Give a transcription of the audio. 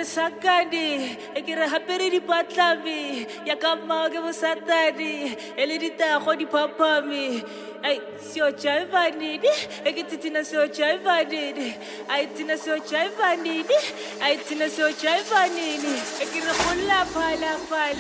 re sakane ke re hapere dipatlabe ya ka mma ke bosatane le ditago diphaphame ai sio chaivanini ke titina sio chaivanini ai tina sio chaivanini ai tina sio chaivanini ke re golla phala phala